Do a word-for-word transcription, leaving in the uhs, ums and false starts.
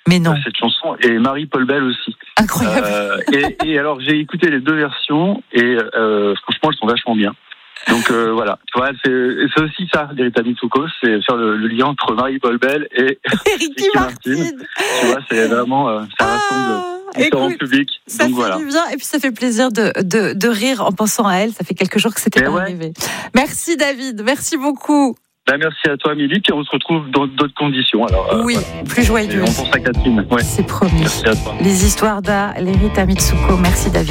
Mais non. Cette chanson, et Marie-Paul Bell aussi. Incroyable. Euh, et, et alors, j'ai écouté les deux versions, et euh, franchement, elles sont vachement bien. Donc euh, voilà, tu vois, c'est, c'est aussi ça, Rita Mitsouko, c'est faire le, le lien entre Marie-Paul Bell et Ricky Martin. Martin. Tu vois, c'est vraiment, euh, ça rassemble ah, différents publics. Ça Donc fait voilà. du bien, et puis ça fait plaisir de, de, de rire en pensant à elle. Ça fait quelques jours que c'était Et pas ouais. arrivé. Merci David, merci beaucoup. Ben, merci à toi, Amélie, puis on se retrouve dans d'autres conditions. Alors, euh, oui, voilà. plus joyeux. On pense à Catherine. Ouais. C'est promis. Merci à toi. Les histoires d'A, les Rita Mitsouko. Merci David.